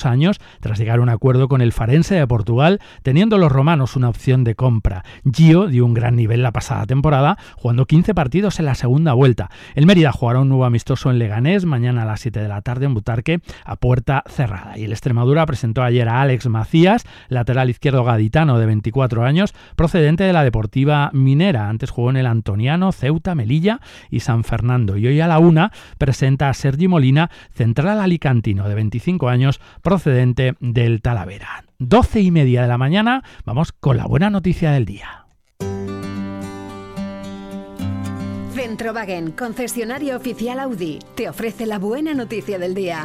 años tras llegar a un acuerdo con el Farense de Portugal, teniendo los romanos una opción de compra. Gio dio un gran nivel la pasada temporada, jugando 15 partidos en la segunda vuelta. El Mérida jugará un nuevo amistoso en Leganés mañana a las 7 de la tarde en Butarque a puerta cerrada. Y el Extremadura presentó ayer a Àlex Macías, lateral izquierdo gaditano de 24 años, procedente de la Deportiva Minera. Antes jugó en el Antoniano, Ceuta, Melilla y San Fernando. Y hoy a la 1 presenta a Sergi Molina, central alicantino de 25 años, procedente del Talavera. 12:30 de la mañana, vamos con la buena noticia del día. Centrowagen, concesionario oficial Audi, te ofrece la buena noticia del día.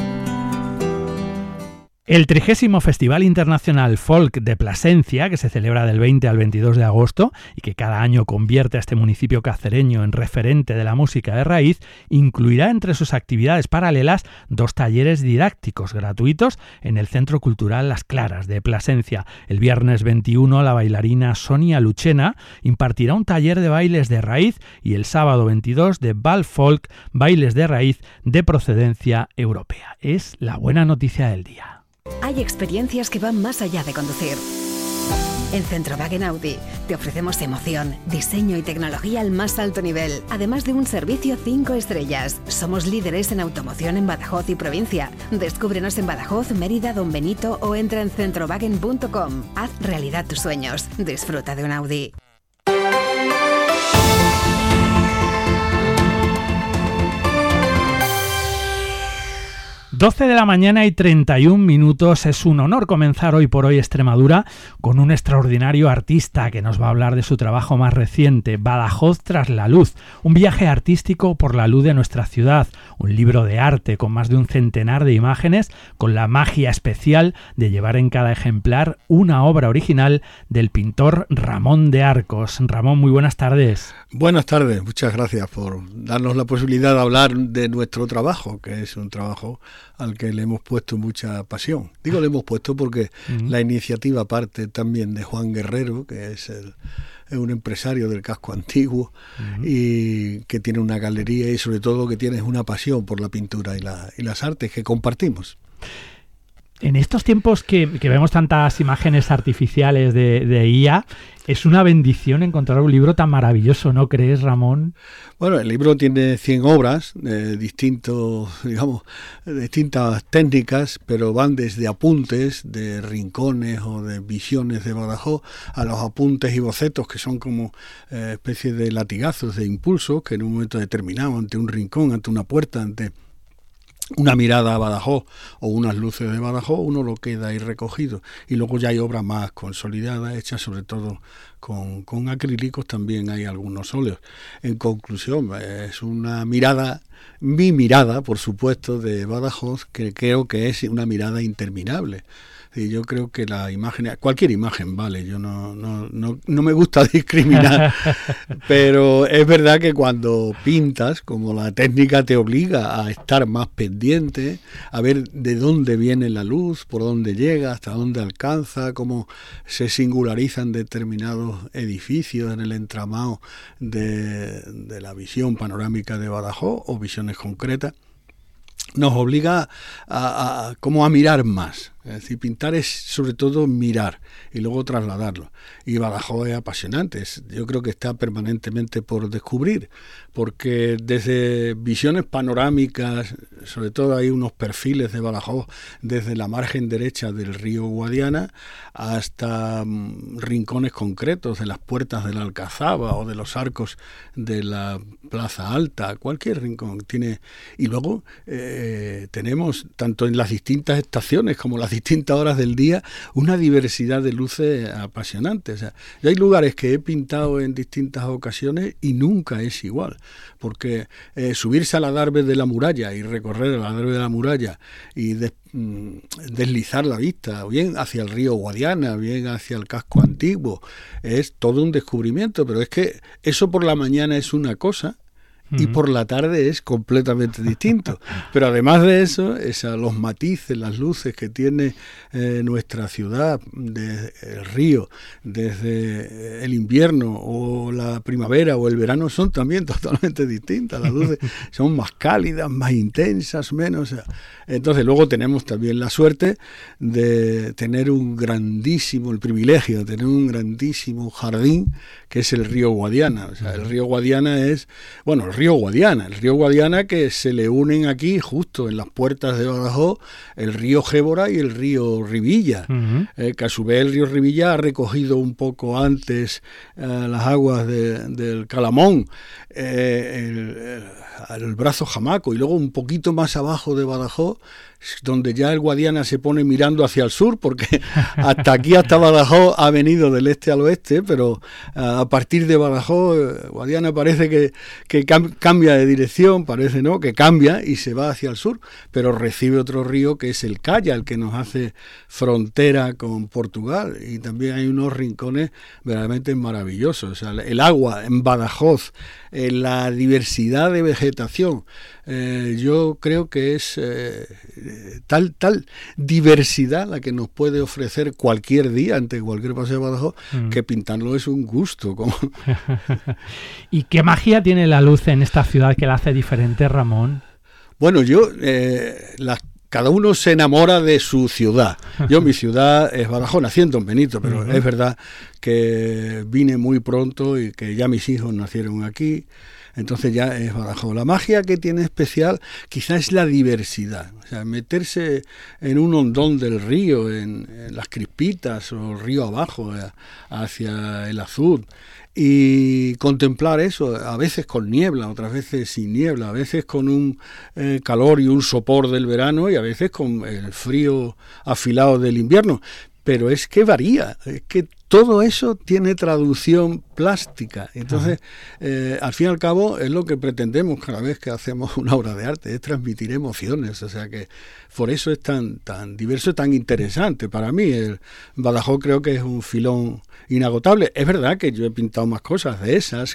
El 30º Festival Internacional Folk de Plasencia, que se celebra del 20 al 22 de agosto y que cada año convierte a este municipio cacereño en referente de la música de raíz, incluirá entre sus actividades paralelas 2 talleres didácticos gratuitos en el Centro Cultural Las Claras de Plasencia. El viernes 21 la bailarina Sonia Luchena impartirá un taller de bailes de raíz y el sábado 22 de Bal Folk, bailes de raíz de procedencia europea. Es la buena noticia del día. Hay experiencias que van más allá de conducir. En Centrowagen Audi te ofrecemos emoción, diseño y tecnología al más alto nivel, además de un servicio 5 estrellas. Somos líderes en automoción en Badajoz y provincia. Descúbrenos en Badajoz, Mérida, Don Benito o entra en centrowagen.com. Haz realidad tus sueños. Disfruta de un Audi. ...12 de la mañana y 31 minutos. Es un honor comenzar hoy por hoy Extremadura con un extraordinario artista que nos va a hablar de su trabajo más reciente, Badajoz tras la luz, un viaje artístico por la luz de nuestra ciudad, un libro de arte con más de un centenar de imágenes, con la magia especial de llevar en cada ejemplar una obra original del pintor Ramón de Arcos. Ramón, muy buenas tardes. Buenas tardes, muchas gracias por darnos la posibilidad de hablar de nuestro trabajo, que es un trabajo al que le hemos puesto mucha pasión. Digo le hemos puesto porque la iniciativa parte también de Juan Guerrero, que es un empresario del casco antiguo y que tiene una galería y sobre todo que tiene una pasión por la pintura y las artes que compartimos. En estos tiempos que vemos tantas imágenes artificiales de IA, es una bendición encontrar un libro tan maravilloso, ¿no crees, Ramón? Bueno, el libro tiene 100 obras de distintas técnicas, pero van desde apuntes de rincones o de visiones de Badajoz a los apuntes y bocetos que son como especie de latigazos de impulso que en un momento determinado, ante un rincón, ante una puerta, ante una mirada a Badajoz o unas luces de Badajoz, uno lo queda ahí recogido. Y luego ya hay obras más consolidadas, hechas sobre todo con acrílicos, también hay algunos óleos. En conclusión, es una mirada, mi mirada, por supuesto, de Badajoz, que creo que es una mirada interminable. Y yo creo que la imagen, cualquier imagen vale, yo no me gusta discriminar, pero es verdad que cuando pintas, como la técnica te obliga a estar más pendiente, a ver de dónde viene la luz, por dónde llega, hasta dónde alcanza, cómo se singularizan determinados edificios en el entramado de la visión panorámica de Badajoz o visiones concretas, nos obliga a mirar más. Es decir, pintar es sobre todo mirar y luego trasladarlo. Y Badajoz es apasionante. Yo creo que está permanentemente por descubrir, porque desde visiones panorámicas, sobre todo hay unos perfiles de Badajoz desde la margen derecha del río Guadiana hasta rincones concretos de las puertas de la Alcazaba o de los arcos de la Plaza Alta, cualquier rincón tiene. Y luego tenemos, tanto en las distintas estaciones como las distintas horas del día, una diversidad de luces apasionantes. O sea, yo hay lugares que he pintado en distintas ocasiones y nunca es igual, porque subirse a la Darbe de la Muralla y recorrer la Darbe de la Muralla y deslizar la vista, bien hacia el río Guadiana, bien hacia el casco antiguo, es todo un descubrimiento, pero es que eso por la mañana es una cosa y por la tarde es completamente distinto. Pero además de eso, los matices, las luces que tiene nuestra ciudad, el río, desde el invierno o la primavera o el verano, son también totalmente distintas. Las luces son más cálidas, más intensas, menos. Entonces luego tenemos también la suerte de tener el privilegio de tener un grandísimo jardín que es el río Guadiana. O sea, el río Guadiana es, el río Guadiana que se le unen aquí justo en las puertas de Badajoz el río Gébora y el río Rivilla, que a su vez el río Rivilla ha recogido un poco antes las aguas del Calamón, el brazo Jamaco, y luego un poquito más abajo de Badajoz, donde ya el Guadiana se pone mirando hacia el sur, porque hasta Badajoz ha venido del este al oeste, pero a partir de Badajoz, Guadiana parece que cambia de dirección, parece no, que cambia y se va hacia el sur, pero recibe otro río que es el Caya, el que nos hace frontera con Portugal, y también hay unos rincones verdaderamente maravillosos. O sea, el agua en Badajoz, la diversidad de vegetación, yo creo que es tal diversidad la que nos puede ofrecer cualquier día ante cualquier paseo de Badajoz, que pintarlo es un gusto. ¿Y qué magia tiene la luz en esta ciudad que la hace diferente, Ramón? Bueno, cada uno se enamora de su ciudad. Mi ciudad es Badajoz, nací en Don Benito, pero es verdad que vine muy pronto y que ya mis hijos nacieron aquí. Entonces ya es Badajoz. La magia que tiene especial quizás es la diversidad. O sea, meterse en un hondón del río, en las Crispitas o río abajo, hacia el Azul, y contemplar eso, a veces con niebla, otras veces sin niebla, a veces con un calor y un sopor del verano y a veces con el frío afilado del invierno. Pero es que varía, es que todo eso tiene traducción plástica. Entonces, al fin y al cabo, es lo que pretendemos cada vez que hacemos una obra de arte, es transmitir emociones. O sea que por eso es tan diverso y tan interesante. Para mí, el Badajoz creo que es un filón inagotable. Es verdad que yo he pintado más cosas de esas,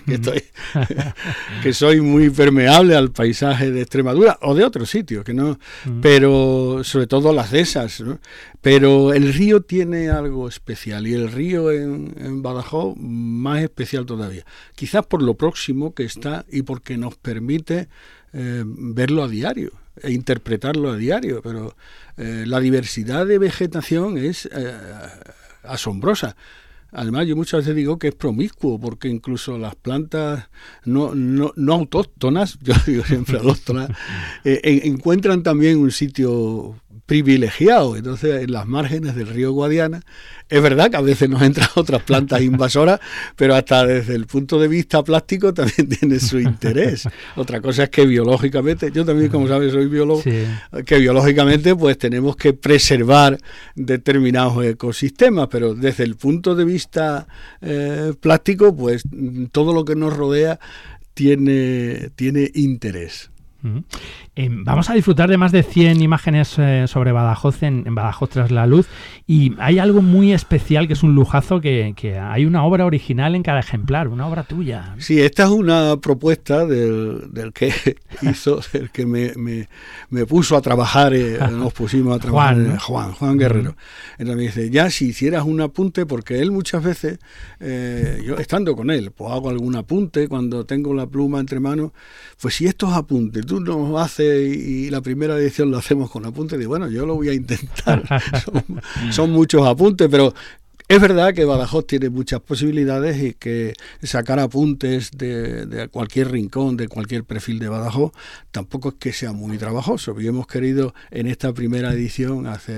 que soy muy permeable al paisaje de Extremadura o de otros sitios, que no, pero sobre todo las de esas, ¿no? Pero el río tiene algo especial, y el río en Badajoz más especial todavía. Quizás por lo próximo que está y porque nos permite verlo a diario e interpretarlo a diario, pero la diversidad de vegetación es asombrosa. Además, yo muchas veces digo que es promiscuo, porque incluso las plantas no autóctonas, yo digo siempre autóctonas, encuentran también un sitio privilegiado. Entonces, en las márgenes del río Guadiana, es verdad que a veces nos entran otras plantas invasoras, pero hasta desde el punto de vista plástico también tiene su interés. Otra cosa es que biológicamente, yo también, como sabes, soy biólogo, sí, que biológicamente pues tenemos que preservar determinados ecosistemas, pero desde el punto de vista plástico, pues todo lo que nos rodea tiene interés. Vamos a disfrutar de más de 100 imágenes sobre Badajoz en Badajoz tras la luz, y hay algo muy especial que es un lujazo, que hay una obra original en cada ejemplar, una obra tuya. Sí, esta es una propuesta del que hizo, del que me puso a trabajar, nos pusimos a trabajar, Juan Guerrero. Entonces me dice, ya si hicieras un apunte, porque él muchas veces, yo estando con él, pues hago algún apunte cuando tengo la pluma entre manos, pues si estos apuntes tú nos haces y la primera edición lo hacemos con apuntes, digo, bueno, yo lo voy a intentar. Son muchos apuntes, pero es verdad que Badajoz tiene muchas posibilidades y que sacar apuntes de cualquier rincón, de cualquier perfil de Badajoz, tampoco es que sea muy trabajoso. Y hemos querido en esta primera edición hacer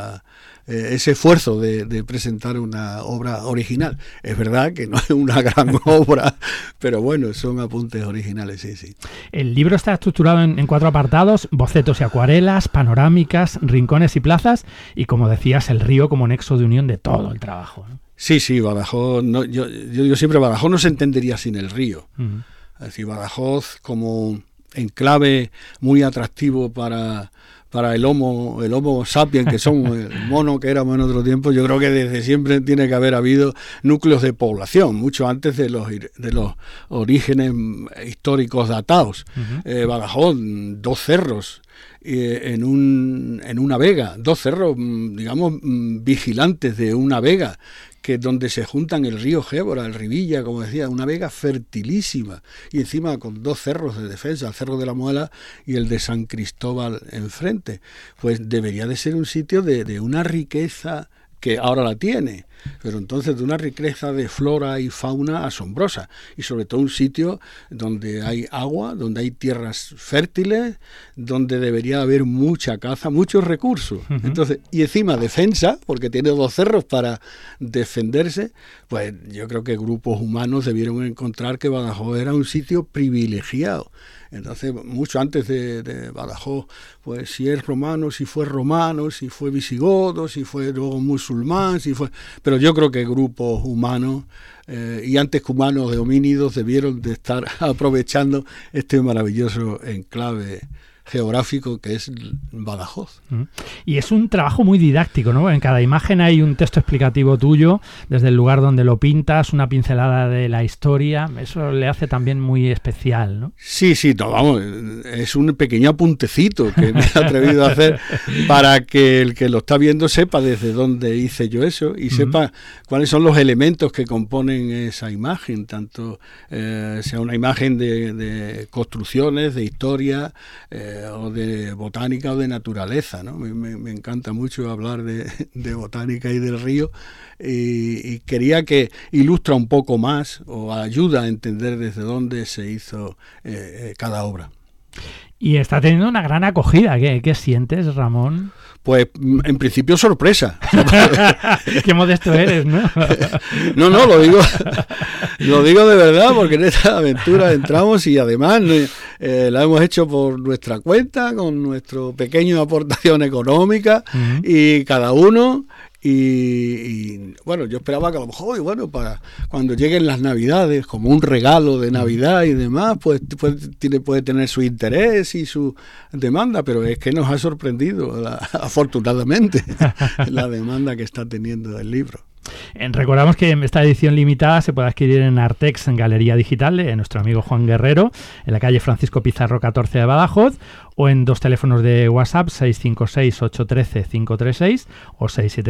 ese esfuerzo de presentar una obra original. Es verdad que no es una gran obra, pero bueno, son apuntes originales, sí. El libro está estructurado en 4 apartados: bocetos y acuarelas, panorámicas, rincones y plazas, y como decías, el río como nexo de unión de todo el trabajo, ¿no? Sí, Badajoz, no, yo siempre, Badajoz no se entendería sin el río. Es decir, Badajoz como enclave muy atractivo para para el Homo sapiens, que son el mono que éramos en otro tiempo, yo creo que desde siempre tiene que haber habido núcleos de población, mucho antes de los orígenes históricos datados. Badajoz, 2 cerros en una vega, 2 cerros, digamos, vigilantes de una vega, que es donde se juntan el río Gébora, el Rivilla, como decía, una vega fertilísima, y encima con 2 cerros de defensa, el Cerro de la Muela y el de San Cristóbal enfrente. Pues debería de ser un sitio de una riqueza que ahora la tiene, pero entonces de una riqueza de flora y fauna asombrosa, y sobre todo un sitio donde hay agua, donde hay tierras fértiles, donde debería haber mucha caza, muchos recursos. Entonces, y encima defensa, porque tiene 2 cerros para defenderse, pues yo creo que grupos humanos debieron encontrar que Badajoz era un sitio privilegiado. Entonces, mucho antes de Badajoz, pues si es romano, si fue visigodo, si fue luego musulmán, pero yo creo que grupos humanos y antes que humanos de homínidos debieron de estar aprovechando este maravilloso enclave geográfico que es Badajoz. Y es un trabajo muy didáctico, ¿no? En cada imagen hay un texto explicativo tuyo, desde el lugar donde lo pintas, una pincelada de la historia, eso le hace también muy especial, ¿no? Sí, no, vamos, es un pequeño apuntecito que me he atrevido a hacer para que el que lo está viendo sepa desde dónde hice yo eso y sepa cuáles son los elementos que componen esa imagen, tanto sea una imagen de construcciones, de historia, o de botánica o de naturaleza, ¿no? Me encanta mucho hablar de botánica y del río y quería que ilustra un poco más o ayuda a entender desde dónde se hizo cada obra. Y está teniendo una gran acogida. ¿Qué sientes, Ramón? Pues en principio sorpresa. Qué modesto eres, ¿no? No, lo digo de verdad, porque en esta aventura entramos y además la hemos hecho por nuestra cuenta, con nuestro pequeño aportación económica y cada uno. Y bueno, yo esperaba que a lo mejor, para cuando lleguen las Navidades, como un regalo de Navidad y demás, pues puede tener su interés y su demanda, pero es que nos ha sorprendido, afortunadamente, la demanda que está teniendo el libro. Recordamos que esta edición limitada se puede adquirir en Artex, en Galería Digital, de nuestro amigo Juan Guerrero, en la calle Francisco Pizarro 14 de Badajoz, o en 2 teléfonos de WhatsApp, 656-813-536 o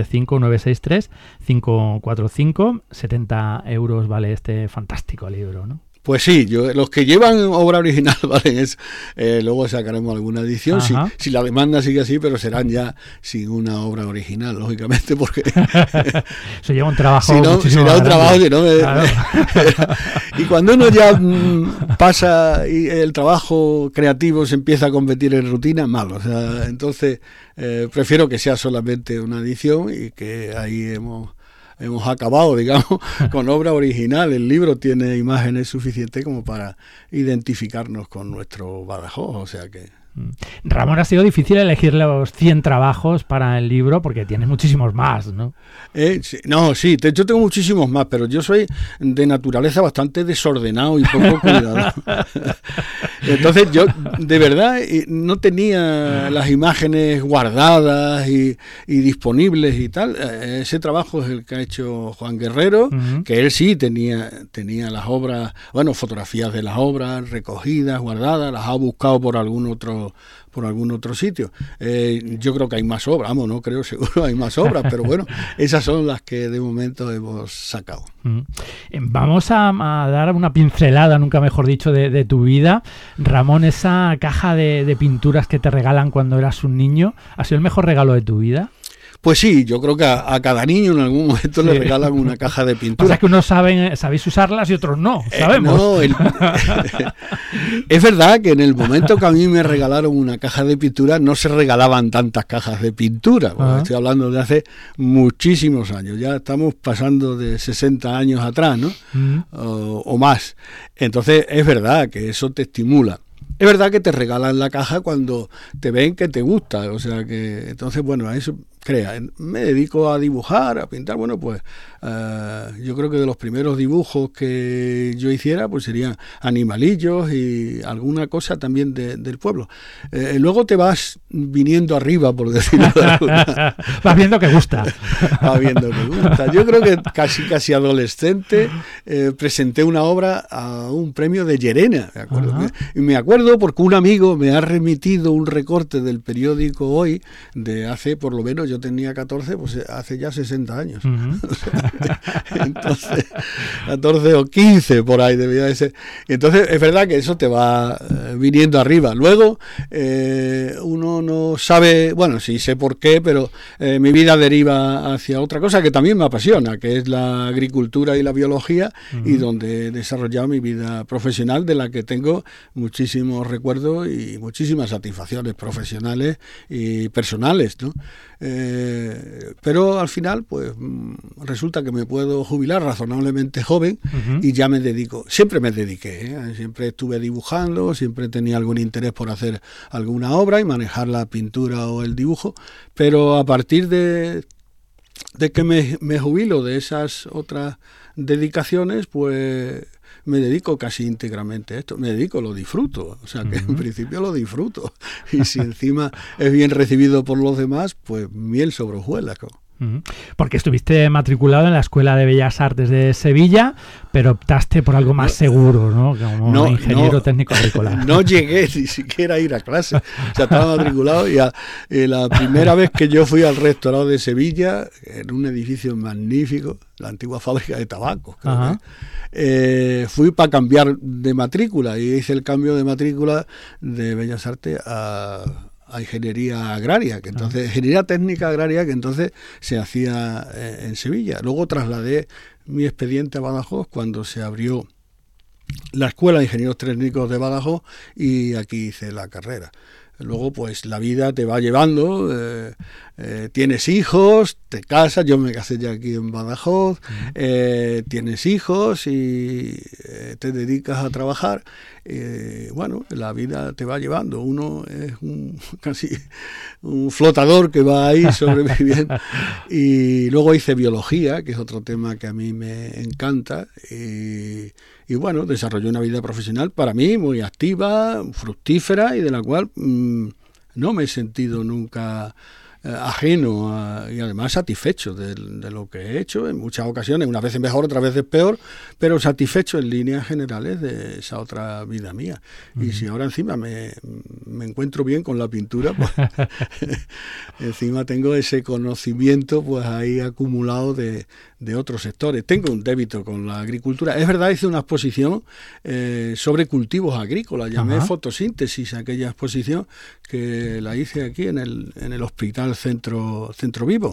675-963-545. 70 euros vale este fantástico libro, ¿no? Pues sí, los que llevan obra original valen eso. Luego sacaremos alguna edición, si la demanda sigue así, pero serán ya sin una obra original, lógicamente, porque eso lleva un trabajo. Será un trabajo que no me... Claro. Y cuando uno ya pasa y el trabajo creativo se empieza a convertir en rutina, mal. O sea, entonces prefiero que sea solamente una edición y que ahí hemos acabado, digamos, con obra original. El libro tiene imágenes suficientes como para identificarnos con nuestro Badajoz, o sea que... Ramón, ha sido difícil elegir los 100 trabajos para el libro porque tienes muchísimos más, ¿no? Sí, de hecho tengo muchísimos más, pero yo soy de naturaleza bastante desordenado y poco cuidado. Entonces yo, de verdad, no tenía las imágenes guardadas y disponibles y tal. Ese trabajo es el que ha hecho Juan Guerrero, que él sí tenía las obras, fotografías de las obras recogidas, guardadas, las ha buscado por algún otro sitio. Yo creo que hay más obras, no creo, seguro hay más obras, pero bueno, esas son las que de momento hemos sacado. Vamos a dar una pincelada, nunca mejor dicho, de tu vida. Ramón, esa caja de pinturas que te regalan cuando eras un niño, ¿ha sido el mejor regalo de tu vida? Pues sí, yo creo que a cada niño en algún momento le regalan una caja de pintura. Pasa que unos sabéis usarlas y otros no, sabemos. Es verdad que en el momento que a mí me regalaron una caja de pintura no se regalaban tantas cajas de pintura. Estoy hablando de hace muchísimos años, ya estamos pasando de 60 años atrás, ¿no? O más. Entonces es verdad que eso te estimula. Es verdad que te regalan la caja cuando te ven que te gusta, o sea que entonces eso crea. Me dedico a dibujar, a pintar. Bueno, pues yo creo que de los primeros dibujos que yo hiciera, pues serían animalillos y alguna cosa también del pueblo. Luego te vas viniendo arriba, por decirlo de alguna. Vas viendo que gusta. Vas viendo que gusta. Yo creo que casi adolescente presenté una obra a un premio de Llerena, me acuerdo. Y me acuerdo porque un amigo me ha remitido un recorte del periódico Hoy de hace, por lo menos, yo tenía 14, pues hace ya 60 años. Entonces, 14 o 15 por ahí debía de ser. Y entonces es verdad que eso te va viniendo arriba. Luego uno no sabe, bueno, sí sé por qué, pero mi vida deriva hacia otra cosa que también me apasiona, que es la agricultura y la biología, y donde he desarrollado mi vida profesional, de la que tengo muchísimos recuerdos y muchísimas satisfacciones profesionales y personales, ¿no? Pero al final, pues resulta que me puedo jubilar razonablemente joven y ya me dedico, siempre me dediqué, siempre estuve dibujando, siempre tenía algún interés por hacer alguna obra y manejar la pintura o el dibujo, pero a partir de que me jubilo de esas otras dedicaciones, pues me dedico casi íntegramente a esto. Me dedico, lo disfruto, o sea que en principio lo disfruto, y si encima es bien recibido por los demás, pues miel sobre hojuelas. Porque estuviste matriculado en la Escuela de Bellas Artes de Sevilla, pero optaste por algo más seguro, ¿no? Como ingeniero técnico agrícola. No llegué ni siquiera a ir a clase. O sea, estaba matriculado y la primera vez que yo fui al rectorado de Sevilla, en un edificio magnífico, la antigua fábrica de tabaco, fui para cambiar de matrícula y hice el cambio de matrícula de Bellas Artes a ingeniería agraria, que entonces ingeniería técnica agraria, que entonces se hacía en Sevilla. Luego trasladé mi expediente a Badajoz cuando se abrió la Escuela de Ingenieros Técnicos de Badajoz, y aquí hice la carrera. Luego, pues la vida te va llevando, tienes hijos, te casas, yo me casé ya aquí en Badajoz, tienes hijos y te dedicas a trabajar. Bueno, la vida te va llevando, uno es casi un flotador que va ahí sobreviviendo. Y luego hice biología, que es otro tema que a mí me encanta, y bueno, desarrollé una vida profesional para mí muy activa, fructífera, y de la cual no me he sentido nunca ajeno y además satisfecho de lo que he hecho en muchas ocasiones, unas veces mejor, otras veces peor, pero satisfecho en líneas generales de esa otra vida mía. Y si ahora encima me encuentro bien con la pintura, pues encima tengo ese conocimiento pues ahí acumulado de otros sectores. Tengo un débito con la agricultura. Es verdad, hice una exposición sobre cultivos agrícolas, llamé Fotosíntesis aquella exposición, que la hice aquí en el Hospital Centro Vivo.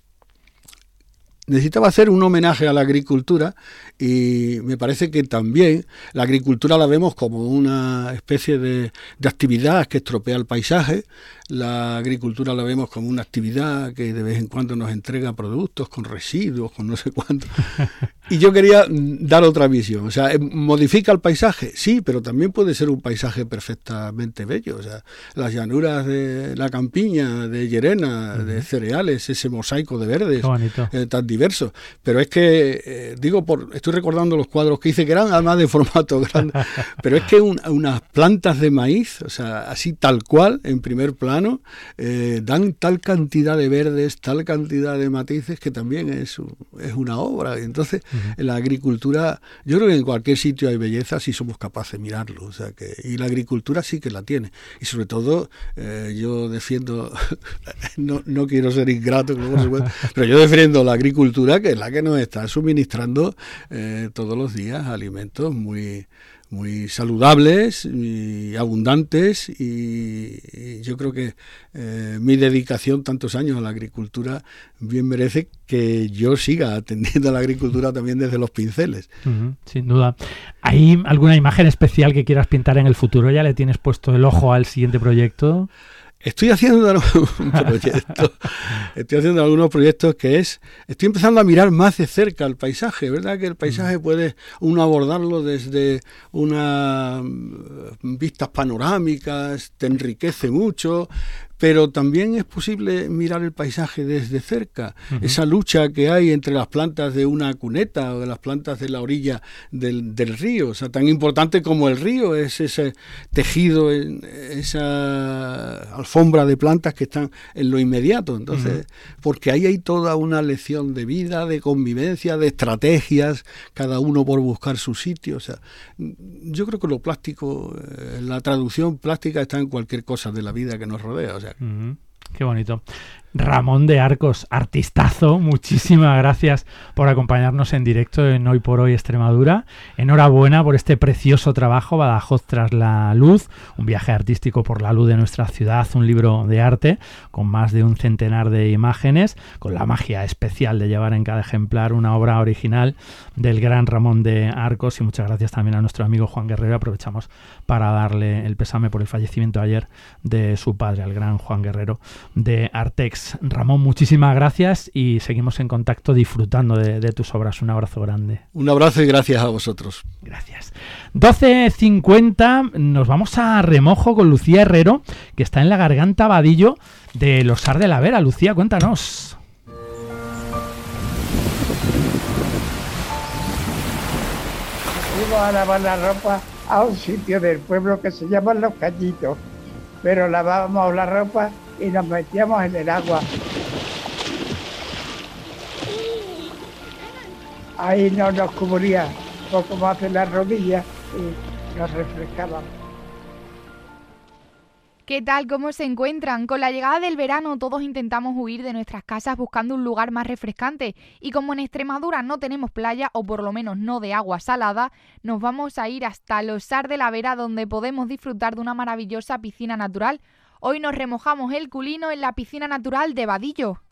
Necesitaba hacer un homenaje a la agricultura, y me parece que también la agricultura la vemos como una especie de actividad que estropea el paisaje. La agricultura la vemos como una actividad que de vez en cuando nos entrega productos con residuos, con no sé cuánto. Y yo quería dar otra visión. O sea, ¿modifica el paisaje? Sí, pero también puede ser un paisaje perfectamente bello. O sea, las llanuras de la campiña, de Llerena, de cereales, ese mosaico de verdes tan diverso. Pero es que, estoy recordando los cuadros que hice, que eran además de formato grande, pero es que unas plantas de maíz, o sea, así tal cual, en primer plano, dan tal cantidad de verdes, tal cantidad de matices, que también es una obra. Y entonces, en la agricultura, yo creo que en cualquier sitio hay belleza si somos capaces de mirarlo. O sea y la agricultura sí que la tiene. Y sobre todo, yo defiendo, no quiero ser ingrato, pero yo defiendo la agricultura, que es la que nos está suministrando todos los días alimentos muy saludables y abundantes, y yo creo que mi dedicación tantos años a la agricultura bien merece que yo siga atendiendo a la agricultura también desde los pinceles. Sin duda. ¿Hay alguna imagen especial que quieras pintar en el futuro? ¿Ya le tienes puesto el ojo al siguiente proyecto? Estoy haciendo algunos proyectos estoy empezando a mirar más de cerca el paisaje, ¿verdad? Que el paisaje puede uno abordarlo desde unas vistas panorámicas, te enriquece mucho, pero también es posible mirar el paisaje desde cerca. Esa lucha que hay entre las plantas de una cuneta o de las plantas de la orilla del río, o sea, tan importante como el río es ese tejido, esa alfombra de plantas que están en lo inmediato. Entonces, porque ahí hay toda una lección de vida, de convivencia, de estrategias, cada uno por buscar su sitio. O sea, yo creo que lo plástico, la traducción plástica está en cualquier cosa de la vida que nos rodea. O sea, qué bonito. Ramón de Arcos, artistazo, muchísimas gracias por acompañarnos en directo en Hoy por Hoy Extremadura. Enhorabuena por este precioso trabajo, Badajoz tras la luz, un viaje artístico por la luz de nuestra ciudad, un libro de arte con más de un centenar de imágenes, con la magia especial de llevar en cada ejemplar una obra original del gran Ramón de Arcos. Y muchas gracias también a nuestro amigo Juan Guerrero. Aprovechamos para darle el pésame por el fallecimiento ayer de su padre, el gran Juan Guerrero de Artex. Ramón, muchísimas gracias y seguimos en contacto disfrutando de tus obras. Un abrazo grande. Un abrazo y gracias a vosotros. Gracias. 12:50, nos vamos a remojo con Lucía Herrero, que está en la Garganta Vadillo de Losar de la Vera. Lucía, cuéntanos. Fuimos a lavar la ropa a un sitio del pueblo que se llama Los Cañitos, pero lavábamos la ropa y nos metíamos en el agua. Ahí no nos cubría poco más de las rodillas y nos refrescábamos. ¿Qué tal? ¿Cómo se encuentran? Con la llegada del verano todos intentamos huir de nuestras casas buscando un lugar más refrescante y como en Extremadura no tenemos playa o por lo menos no de agua salada, nos vamos a ir hasta Losar de la Vera donde podemos disfrutar de una maravillosa piscina natural. Hoy nos remojamos el culino en la piscina natural de Vadillo.